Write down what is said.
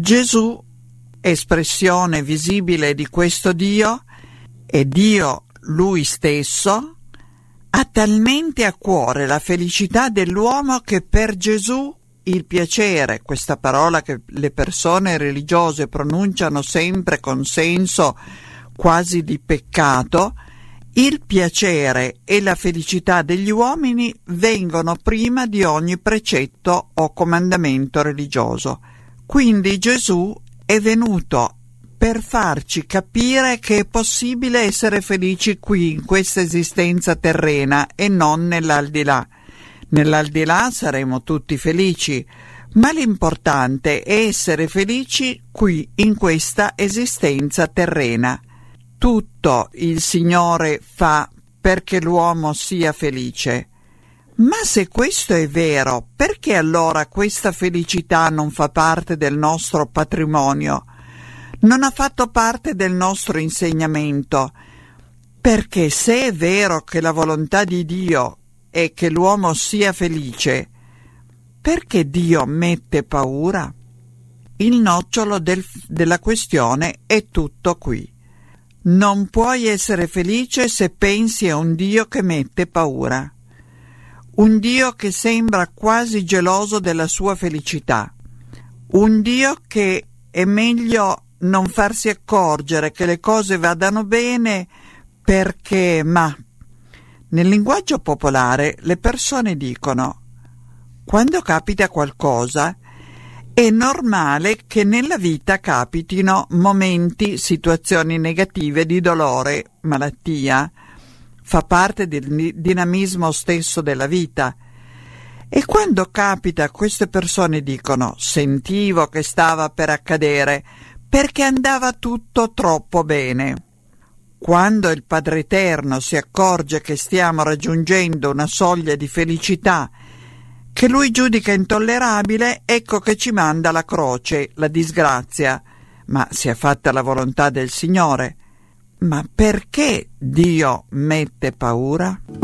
Gesù, espressione visibile di questo Dio, e Dio lui stesso, ha talmente a cuore la felicità dell'uomo che per Gesù il piacere, questa parola che le persone religiose pronunciano sempre con senso quasi di peccato, il piacere e la felicità degli uomini vengono prima di ogni precetto o comandamento religioso. Quindi Gesù è venuto per farci capire che è possibile essere felici qui, in questa esistenza terrena, e non nell'aldilà. Nell'aldilà saremo tutti felici, ma l'importante è essere felici qui, in questa esistenza terrena. Tutto il Signore fa perché l'uomo sia felice. Ma se questo è vero, perché allora questa felicità non fa parte del nostro patrimonio? Non ha fatto parte del nostro insegnamento? Perché se è vero che la volontà di Dio è che l'uomo sia felice, perché Dio mette paura? Il nocciolo della questione è tutto qui. Non puoi essere felice se pensi a un Dio che mette paura. Un Dio che sembra quasi geloso della sua felicità. Un Dio che è meglio non farsi accorgere che le cose vadano bene perché, nel linguaggio popolare le persone dicono: quando capita qualcosa è normale che nella vita capitino momenti, situazioni negative di dolore, malattia, fa parte del dinamismo stesso della vita. E quando capita, queste persone dicono: sentivo che stava per accadere, perché andava tutto troppo bene. Quando il Padre Eterno si accorge che stiamo raggiungendo una soglia di felicità che Lui giudica intollerabile, ecco che ci manda la croce, la disgrazia. Ma sia fatta la volontà del Signore. Ma perché Dio mette paura?